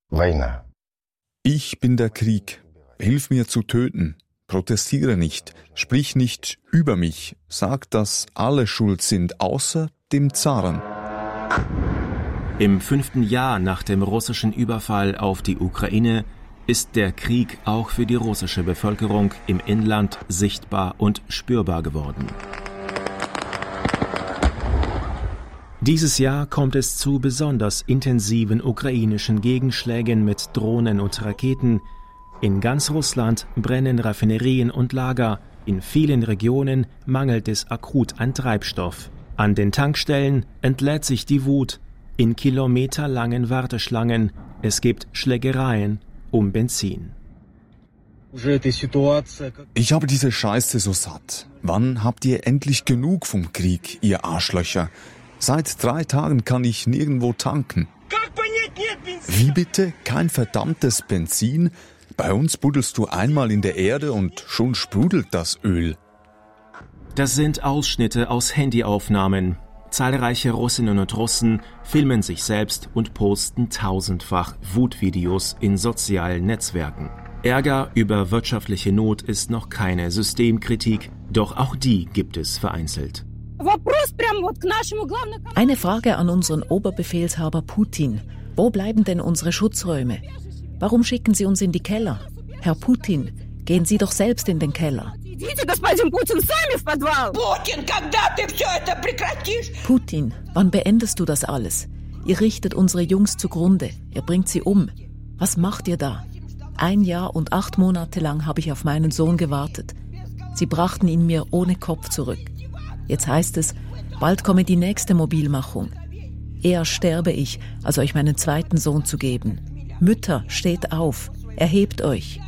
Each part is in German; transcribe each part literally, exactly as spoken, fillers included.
Война. Ich bin der Krieg. Hilf mir zu töten. Protestiere nicht. Sprich nicht über mich. Sag, dass alle schuld sind, außer dem Zaren. Im fünften Jahr nach dem russischen Überfall auf die Ukraine ist der Krieg auch für die russische Bevölkerung im Inland sichtbar und spürbar geworden. Dieses Jahr kommt es zu besonders intensiven ukrainischen Gegenschlägen mit Drohnen und Raketen. In ganz Russland brennen Raffinerien und Lager. In vielen Regionen mangelt es akut an Treibstoff. An den Tankstellen entlädt sich die Wut. In kilometerlangen Warteschlangen. Es gibt Schlägereien um Benzin. Ich habe diese Scheiße so satt. Wann habt ihr endlich genug vom Krieg, ihr Arschlöcher? Seit drei Tagen kann ich nirgendwo tanken. Wie bitte? Kein verdammtes Benzin? Bei uns buddelst du einmal in der Erde und schon sprudelt das Öl. Das sind Ausschnitte aus Handyaufnahmen. Zahlreiche Russinnen und Russen filmen sich selbst und posten tausendfach Wutvideos in sozialen Netzwerken. Ärger über wirtschaftliche Not ist noch keine Systemkritik, doch auch die gibt es vereinzelt. Eine Frage an unseren Oberbefehlshaber Putin. Wo bleiben denn unsere Schutzräume? Warum schicken Sie uns in die Keller? Herr Putin, gehen Sie doch selbst in den Keller. Putin, wann beendest du das alles? Ihr richtet unsere Jungs zugrunde. Ihr bringt sie um. Was macht ihr da? Ein Jahr und acht Monate lang habe ich auf meinen Sohn gewartet. Sie brachten ihn mir ohne Kopf zurück. Jetzt heißt es, bald komme die nächste Mobilmachung. Eher sterbe ich, als euch meinen zweiten Sohn zu geben. Mütter, steht auf, erhebt euch.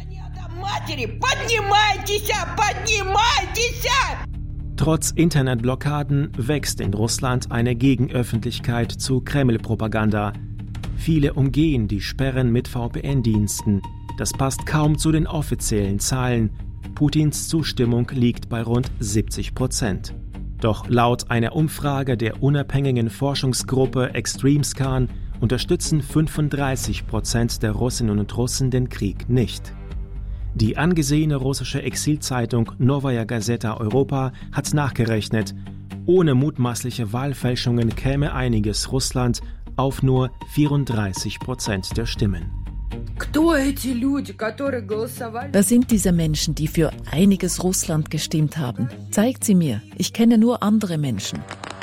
Trotz Internetblockaden wächst in Russland eine Gegenöffentlichkeit zu Kreml-Propaganda. Viele umgehen die Sperren mit V P N-Diensten. Das passt kaum zu den offiziellen Zahlen. Putins Zustimmung liegt bei rund siebzig Prozent. Doch laut einer Umfrage der unabhängigen Forschungsgruppe ExtremeScan unterstützen fünfunddreißig Prozent der Russinnen und Russen den Krieg nicht. Die angesehene russische Exilzeitung Novaya Gazeta Europa hat nachgerechnet, ohne mutmaßliche Wahlfälschungen käme einiges Russland auf nur vierunddreißig Prozent der Stimmen. Wer sind diese Menschen, die für einiges Russland gestimmt haben? Zeigt sie mir. Ich kenne nur andere Menschen.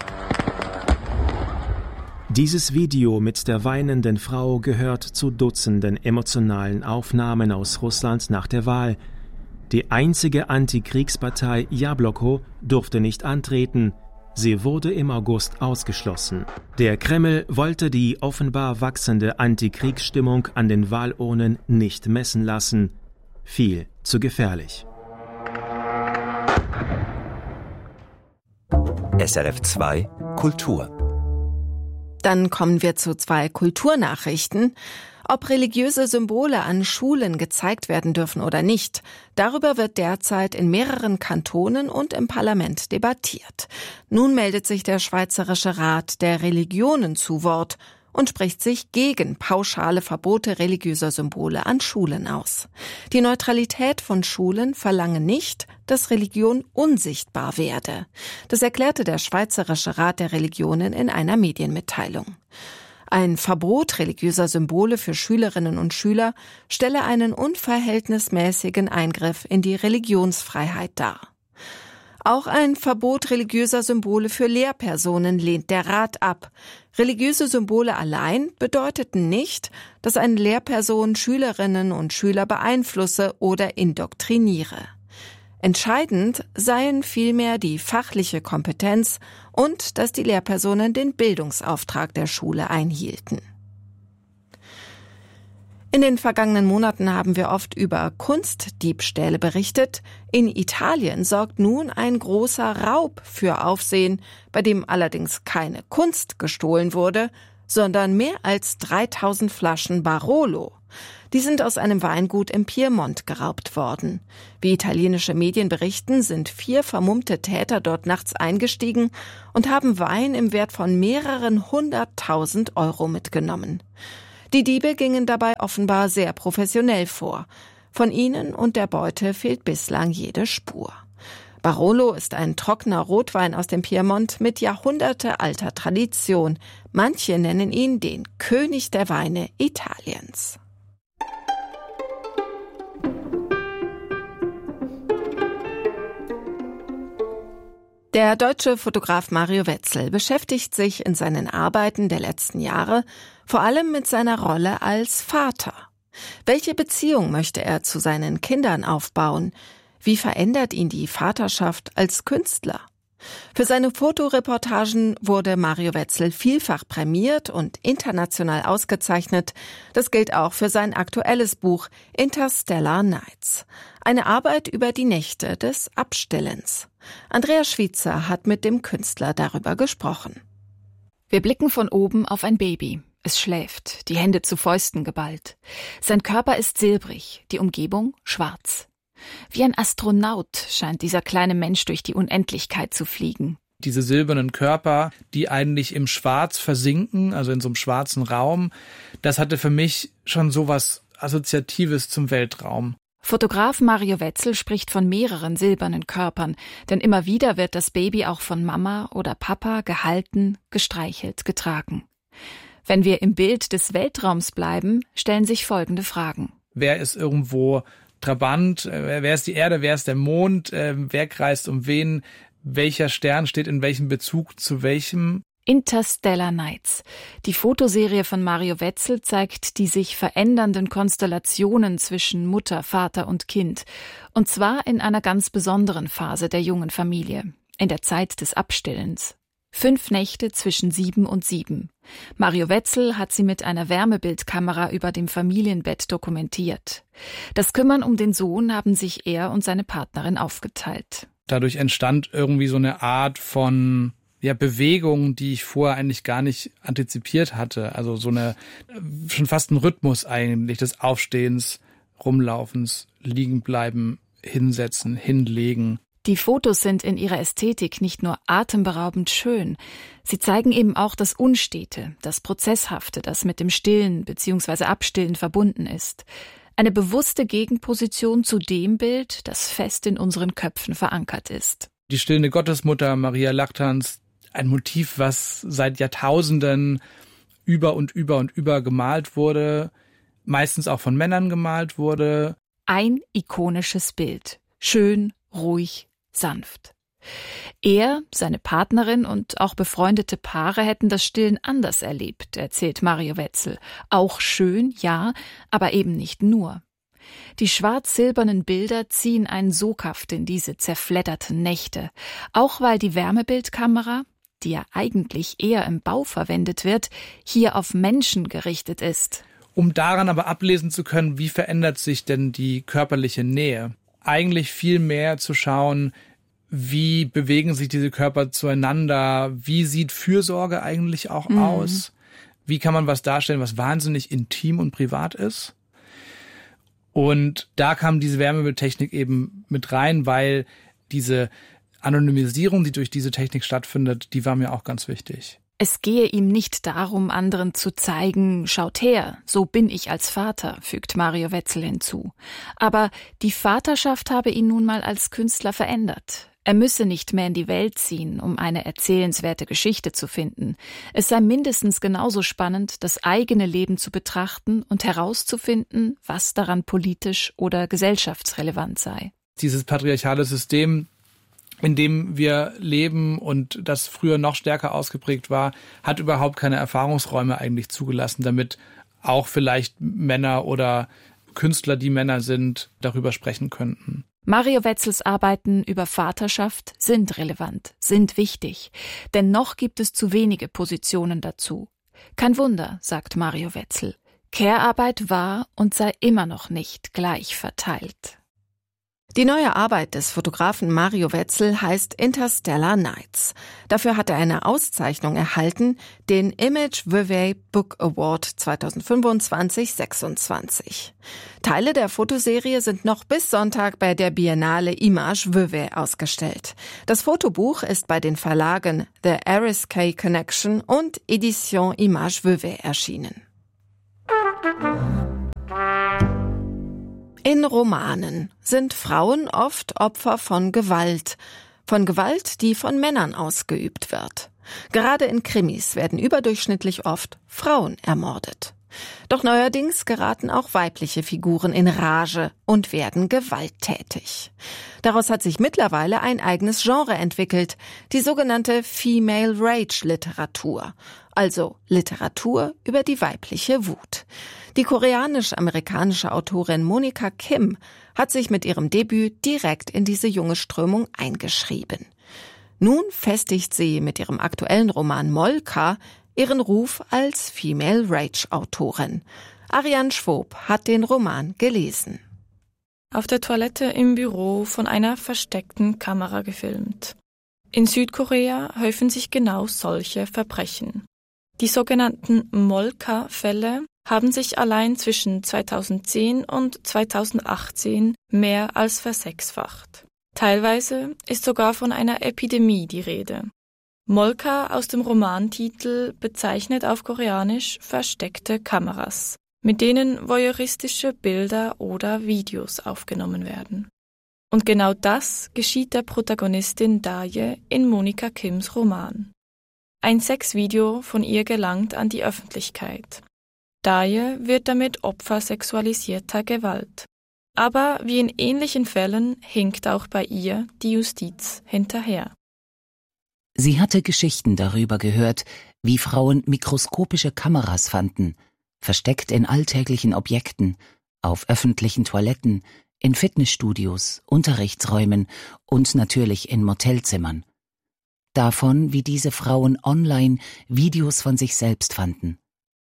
Dieses Video mit der weinenden Frau gehört zu Dutzenden emotionalen Aufnahmen aus Russland nach der Wahl. Die einzige Antikriegspartei Jabloko durfte nicht antreten. Sie wurde im August ausgeschlossen. Der Kreml wollte die offenbar wachsende Antikriegsstimmung an den Wahlurnen nicht messen lassen. Viel zu gefährlich. S R F zwei Kultur. Dann kommen wir zu zwei Kulturnachrichten. Ob religiöse Symbole an Schulen gezeigt werden dürfen oder nicht, darüber wird derzeit in mehreren Kantonen und im Parlament debattiert. Nun meldet sich der Schweizerische Rat der Religionen zu Wort und spricht sich gegen pauschale Verbote religiöser Symbole an Schulen aus. Die Neutralität von Schulen verlange nicht, dass Religion unsichtbar werde. Das erklärte der Schweizerische Rat der Religionen in einer Medienmitteilung. Ein Verbot religiöser Symbole für Schülerinnen und Schüler stelle einen unverhältnismäßigen Eingriff in die Religionsfreiheit dar. Auch ein Verbot religiöser Symbole für Lehrpersonen lehnt der Rat ab. Religiöse Symbole allein bedeuteten nicht, dass eine Lehrperson Schülerinnen und Schüler beeinflusse oder indoktriniere. Entscheidend seien vielmehr die fachliche Kompetenz und dass die Lehrpersonen den Bildungsauftrag der Schule einhielten. In den vergangenen Monaten haben wir oft über Kunstdiebstähle berichtet. In Italien sorgt nun ein großer Raub für Aufsehen, bei dem allerdings keine Kunst gestohlen wurde, sondern mehr als dreitausend Flaschen Barolo. Die sind aus einem Weingut im Piemont geraubt worden. Wie italienische Medien berichten, sind vier vermummte Täter dort nachts eingestiegen und haben Wein im Wert von mehreren hunderttausend Euro mitgenommen. Die Diebe gingen dabei offenbar sehr professionell vor. Von ihnen und der Beute fehlt bislang jede Spur. Barolo ist ein trockener Rotwein aus dem Piemont mit jahrhundertealter Tradition. Manche nennen ihn den König der Weine Italiens. Der deutsche Fotograf Mario Wetzel beschäftigt sich in seinen Arbeiten der letzten Jahre vor allem mit seiner Rolle als Vater. Welche Beziehung möchte er zu seinen Kindern aufbauen? Wie verändert ihn die Vaterschaft als Künstler? Für seine Fotoreportagen wurde Mario Wetzel vielfach prämiert und international ausgezeichnet. Das gilt auch für sein aktuelles Buch Interstellar Nights. Eine Arbeit über die Nächte des Abstillens. Andrea Schwitzer hat mit dem Künstler darüber gesprochen. Wir blicken von oben auf ein Baby. Es schläft, die Hände zu Fäusten geballt. Sein Körper ist silbrig, die Umgebung schwarz. Wie ein Astronaut scheint dieser kleine Mensch durch die Unendlichkeit zu fliegen. Diese silbernen Körper, die eigentlich im Schwarz versinken, also in so einem schwarzen Raum, das hatte für mich schon sowas Assoziatives zum Weltraum. Fotograf Mario Wetzel spricht von mehreren silbernen Körpern, denn immer wieder wird das Baby auch von Mama oder Papa gehalten, gestreichelt, getragen. Wenn wir im Bild des Weltraums bleiben, stellen sich folgende Fragen. Wer ist irgendwo Trabant? Wer ist die Erde? Wer ist der Mond? Wer kreist um wen? Welcher Stern steht in welchem Bezug zu welchem? Interstellar Nights. Die Fotoserie von Mario Wetzel zeigt die sich verändernden Konstellationen zwischen Mutter, Vater und Kind. Und zwar in einer ganz besonderen Phase der jungen Familie, in der Zeit des Abstillens. Fünf Nächte zwischen sieben und sieben. Mario Wetzel hat sie mit einer Wärmebildkamera über dem Familienbett dokumentiert. Das Kümmern um den Sohn haben sich er und seine Partnerin aufgeteilt. Dadurch entstand irgendwie so eine Art von ja, Bewegung, die ich vorher eigentlich gar nicht antizipiert hatte. Also so eine, schon fast ein Rhythmus eigentlich des Aufstehens, Rumlaufens, Liegenbleiben, Hinsetzen, Hinlegen. Die Fotos sind in ihrer Ästhetik nicht nur atemberaubend schön, sie zeigen eben auch das Unstete, das Prozesshafte, das mit dem Stillen bzw. Abstillen verbunden ist. Eine bewusste Gegenposition zu dem Bild, das fest in unseren Köpfen verankert ist. Die stillende Gottesmutter Maria Lactans, ein Motiv, was seit Jahrtausenden über und über und über gemalt wurde, meistens auch von Männern gemalt wurde. Ein ikonisches Bild, schön, ruhig, sanft. Er, seine Partnerin und auch befreundete Paare hätten das Stillen anders erlebt, erzählt Mario Wetzel. Auch schön, ja, aber eben nicht nur. Die schwarz-silbernen Bilder ziehen einen Soghaft in diese zerfledderten Nächte, auch weil die Wärmebildkamera, die ja eigentlich eher im Bau verwendet wird, hier auf Menschen gerichtet ist. Um daran aber ablesen zu können, wie verändert sich denn die körperliche Nähe? Eigentlich viel mehr zu schauen, wie bewegen sich diese Körper zueinander, wie sieht Fürsorge eigentlich auch mhm. aus, wie kann man was darstellen, was wahnsinnig intim und privat ist. Und da kam diese Wärmebildtechnik eben mit rein, weil diese Anonymisierung, die durch diese Technik stattfindet, die war mir auch ganz wichtig. Es gehe ihm nicht darum, anderen zu zeigen, schaut her, so bin ich als Vater, fügt Mario Wetzel hinzu. Aber die Vaterschaft habe ihn nun mal als Künstler verändert. Er müsse nicht mehr in die Welt ziehen, um eine erzählenswerte Geschichte zu finden. Es sei mindestens genauso spannend, das eigene Leben zu betrachten und herauszufinden, was daran politisch oder gesellschaftsrelevant sei. Dieses patriarchale System, in dem wir leben und das früher noch stärker ausgeprägt war, hat überhaupt keine Erfahrungsräume eigentlich zugelassen, damit auch vielleicht Männer oder Künstler, die Männer sind, darüber sprechen könnten. Mario Wetzels Arbeiten über Vaterschaft sind relevant, sind wichtig, denn noch gibt es zu wenige Positionen dazu. Kein Wunder, sagt Mario Wetzel. Care-Arbeit war und sei immer noch nicht gleich verteilt. Die neue Arbeit des Fotografen Mario Wetzel heißt Interstellar Nights. Dafür hat er eine Auszeichnung erhalten, den Image Vevey Book Award zwanzig fünfundzwanzig sechsundzwanzig. Teile der Fotoserie sind noch bis Sonntag bei der Biennale Image Vevey ausgestellt. Das Fotobuch ist bei den Verlagen The R S K Connection und Edition Image Vevey erschienen. In Romanen sind Frauen oft Opfer von Gewalt. Von Gewalt, die von Männern ausgeübt wird. Gerade in Krimis werden überdurchschnittlich oft Frauen ermordet. Doch neuerdings geraten auch weibliche Figuren in Rage und werden gewalttätig. Daraus hat sich mittlerweile ein eigenes Genre entwickelt, die sogenannte Female Rage Literatur, also Literatur über die weibliche Wut. Die koreanisch-amerikanische Autorin Monica Kim hat sich mit ihrem Debüt direkt in diese junge Strömung eingeschrieben. Nun festigt sie mit ihrem aktuellen Roman Molka ihren Ruf als Female Rage-Autorin. Ariane Schwob hat den Roman gelesen. Auf der Toilette im Büro von einer versteckten Kamera gefilmt. In Südkorea häufen sich genau solche Verbrechen. Die sogenannten Molka-Fälle haben sich allein zwischen zweitausendzehn und zweitausendachtzehn mehr als versechsfacht. Teilweise ist sogar von einer Epidemie die Rede. Molka aus dem Romantitel bezeichnet auf Koreanisch versteckte Kameras, mit denen voyeuristische Bilder oder Videos aufgenommen werden. Und genau das geschieht der Protagonistin Daye in Monica Kims Roman. Ein Sexvideo von ihr gelangt an die Öffentlichkeit. Daye wird damit Opfer sexualisierter Gewalt. Aber wie in ähnlichen Fällen hinkt auch bei ihr die Justiz hinterher. Sie hatte Geschichten darüber gehört, wie Frauen mikroskopische Kameras fanden, versteckt in alltäglichen Objekten, auf öffentlichen Toiletten, in Fitnessstudios, Unterrichtsräumen und natürlich in Motelzimmern. Davon, wie diese Frauen online Videos von sich selbst fanden.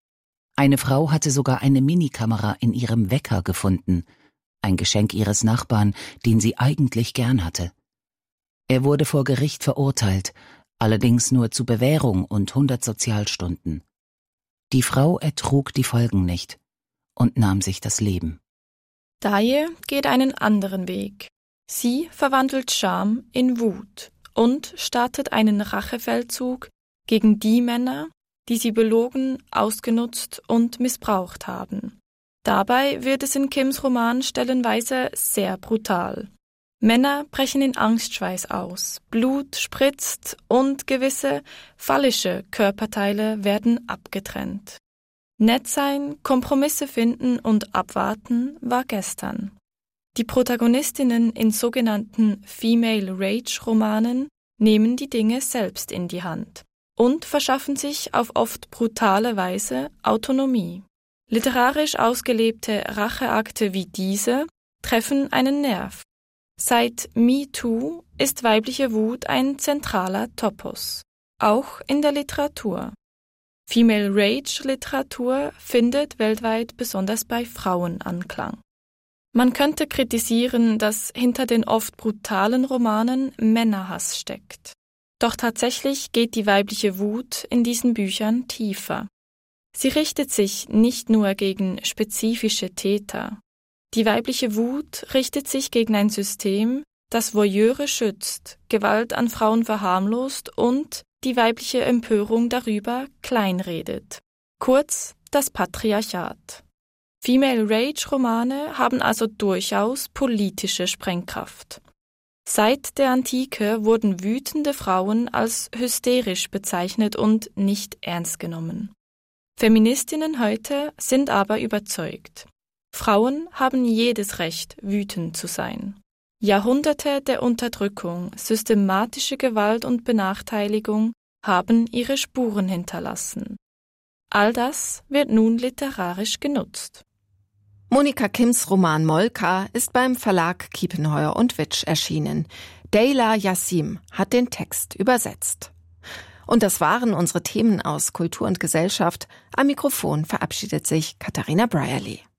Eine Frau hatte sogar eine Minikamera in ihrem Wecker gefunden, ein Geschenk ihres Nachbarn, den sie eigentlich gern hatte. Er wurde vor Gericht verurteilt, allerdings nur zu Bewährung und hundert Sozialstunden. Die Frau ertrug die Folgen nicht und nahm sich das Leben. Daye geht einen anderen Weg. Sie verwandelt Scham in Wut und startet einen Rachefeldzug gegen die Männer, die sie belogen, ausgenutzt und missbraucht haben. Dabei wird es in Kims Roman stellenweise sehr brutal. Männer brechen in Angstschweiß aus, Blut spritzt und gewisse phallische Körperteile werden abgetrennt. Nett sein, Kompromisse finden und abwarten war gestern. Die Protagonistinnen in sogenannten Female Rage-Romanen nehmen die Dinge selbst in die Hand und verschaffen sich auf oft brutale Weise Autonomie. Literarisch ausgelebte Racheakte wie diese treffen einen Nerv. Seit MeToo ist weibliche Wut ein zentraler Topos, auch in der Literatur. Female Rage-Literatur findet weltweit besonders bei Frauen Anklang. Man könnte kritisieren, dass hinter den oft brutalen Romanen Männerhass steckt. Doch tatsächlich geht die weibliche Wut in diesen Büchern tiefer. Sie richtet sich nicht nur gegen spezifische Täter. Die weibliche Wut richtet sich gegen ein System, das Voyeure schützt, Gewalt an Frauen verharmlost und die weibliche Empörung darüber kleinredet. Kurz das Patriarchat. Female Rage-Romane haben also durchaus politische Sprengkraft. Seit der Antike wurden wütende Frauen als hysterisch bezeichnet und nicht ernst genommen. Feministinnen heute sind aber überzeugt. Frauen haben jedes Recht, wütend zu sein. Jahrhunderte der Unterdrückung, systematische Gewalt und Benachteiligung haben ihre Spuren hinterlassen. All das wird nun literarisch genutzt. Monica Kims Roman Molka ist beim Verlag Kiepenheuer und Witsch erschienen. Deyla Yassim hat den Text übersetzt. Und das waren unsere Themen aus Kultur und Gesellschaft. Am Mikrofon verabschiedet sich Katharina Brierley.